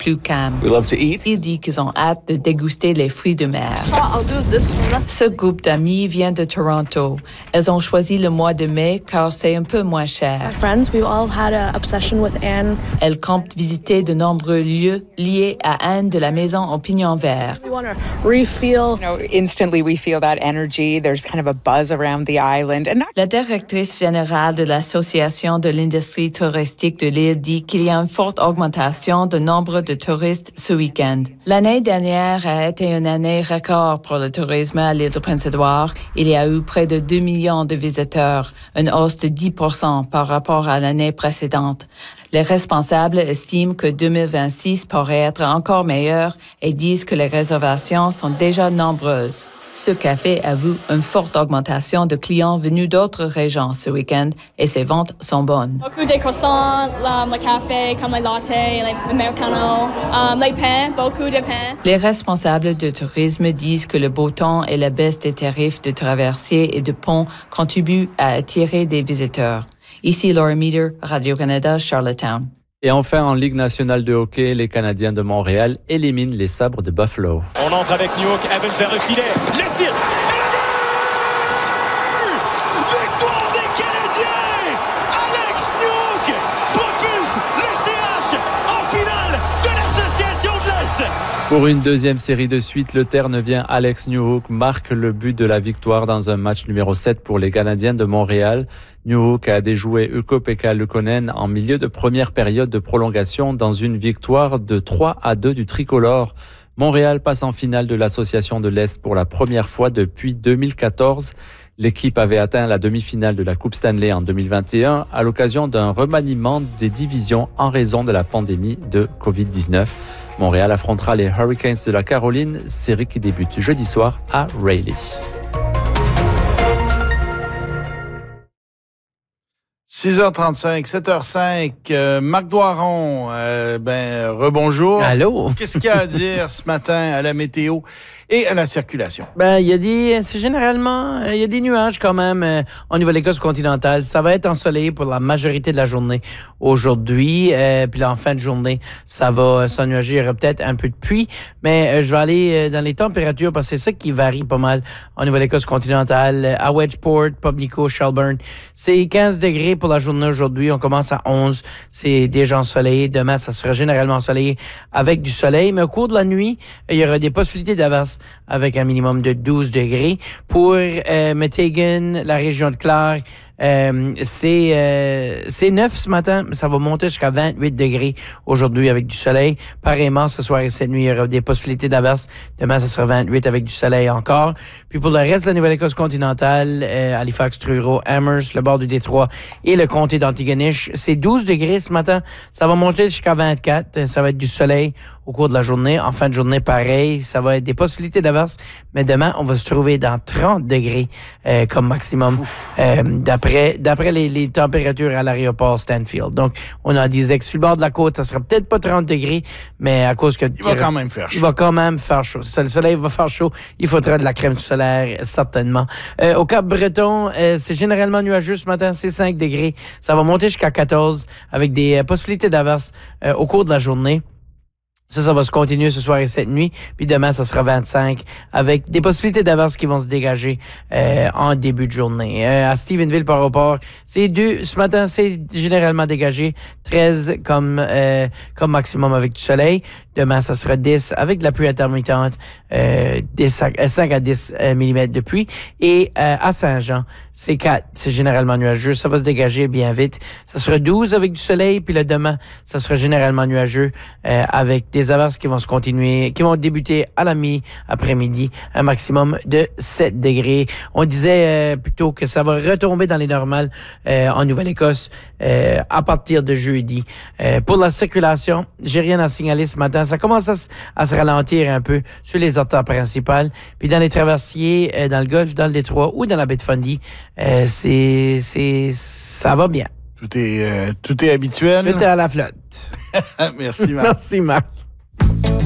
plus calme. We love to eat. Il dit qu'ils ont hâte de déguster les fruits de mer. Ce groupe d'amis vient de Toronto. Elles ont choisi le mois de mai car c'est un peu moins cher. Elles comptent visiter de nombreux lieux liés à Anne de la Maison au Pignon Vert. Instantly we feel that energy. There's kind of a buzz around the island. La directrice générale de l'Association de l'industrie touristique de l'île dit qu'il y a une forte augmentation de nombre de touristes ce week-end. L'année dernière a été une année record pour le tourisme à l'île de Prince-Édouard. Il y a eu près de 2 millions de visiteurs, une hausse de 10% par rapport à l'année précédente. Les responsables estiment que 2026 pourrait être encore meilleur et disent que les réservations sont déjà nombreuses. Ce café a vu une forte augmentation de clients venus d'autres régions ce week-end et ses ventes sont bonnes. Beaucoup de croissants, le café, comme les latte, les americano, les pains, beaucoup de pains. Les responsables de tourisme disent que le beau temps et la baisse des tarifs de traversiers et de ponts contribuent à attirer des visiteurs. Ici Laura Meeder, Radio-Canada, Charlottetown. Et enfin, en Ligue nationale de hockey, les Canadiens de Montréal éliminent les Sabres de Buffalo. On entre avec New York, Evans vers le filet, le tir, et le but! Victoire des Canadiens! Alex Newhook propulse le CH en finale de l'Association de l'Est! Pour une deuxième série de suite, le Ternevien Alex Newhook marque le but de la victoire dans un match numéro 7 pour les Canadiens de Montréal. Newhook a déjoué Ukko-Pekka Luukkonen en milieu de première période de prolongation dans une victoire de 3-2 du tricolore. Montréal passe en finale de l'Association de l'Est pour la première fois depuis 2014. L'équipe avait atteint la demi-finale de la Coupe Stanley en 2021 à l'occasion d'un remaniement des divisions en raison de la pandémie de COVID-19. Montréal affrontera les Hurricanes de la Caroline, série qui débute jeudi soir à Raleigh. 6h35, 7h05, Marc Doiron, rebonjour. Allô? Qu'est-ce qu'il y a à dire ce matin à la météo et à la circulation? Il y a des nuages quand même au niveau de l'Écosse continentale. Ça va être ensoleillé pour la majorité de la journée aujourd'hui. Puis là, en fin de journée, ça va s'ennuager. Il y aura peut-être un peu de pluie, mais je vais aller dans les températures parce que c'est ça qui varie pas mal au niveau de l'Écosse continentale. À Wedgeport, Pubnico, Shelburne, c'est 15 degrés pour la journée aujourd'hui. On commence à 11. C'est déjà ensoleillé. Demain, ça sera généralement ensoleillé avec du soleil. Mais au cours de la nuit, il y aura des possibilités d'averses avec un minimum de 12 degrés. Pour Metighan, la région de Clark, c'est 9 ce matin, mais ça va monter jusqu'à 28 degrés aujourd'hui avec du soleil. Pareillement, ce soir et cette nuit, il y aura des possibilités d'averses. Demain, ça sera 28 avec du soleil encore. Puis pour le reste de la Nouvelle-Écosse continentale, Halifax, Truro, Amherst, le bord du Détroit et le comté d'Antigonish, c'est 12 degrés ce matin. Ça va monter jusqu'à 24. Ça va être du soleil au cours de la journée. En fin de journée, pareil, ça va être des possibilités d'averses. Mais demain, on va se trouver dans 30 degrés comme maximum d'après les températures à l'aéroport Stanfield. Donc, on en disait que sur le bord de la côte, ça sera peut-être pas 30 degrés, mais à cause que... Il va quand même faire chaud. Il va quand même faire chaud. Le soleil va faire chaud. Il faudra de la crème solaire, certainement. Au Cap-Breton, c'est généralement nuageux ce matin. C'est 5 degrés. Ça va monter jusqu'à 14 avec des possibilités d'averses au cours de la journée. Ça va se continuer ce soir et cette nuit. Puis demain, ça sera 25 avec des possibilités d'averses qui vont se dégager en début de journée. À Stephenville, par rapport, c'est 2. Ce matin, c'est généralement dégagé. 13 comme maximum avec du soleil. Demain, ça sera 10 avec de la pluie intermittente. 5 à 10 mm de pluie. Et à Saint-Jean, c'est 4. C'est généralement nuageux. Ça va se dégager bien vite. Ça sera 12 avec du soleil. Puis le demain, ça sera généralement nuageux avec des averses qui vont se continuer, qui vont débuter à la mi-après-midi, un maximum de 7 degrés. On disait plutôt que ça va retomber dans les normales en Nouvelle-Écosse à partir de jeudi. Pour la circulation, j'ai rien à signaler ce matin. Ça commence à se ralentir un peu sur les artères principales. Puis dans les traversiers, dans le Golfe, dans le Détroit ou dans la baie de Fundy, ça va bien. Tout est habituel. Tout est à la flotte. Merci, Marc. Merci, Marc.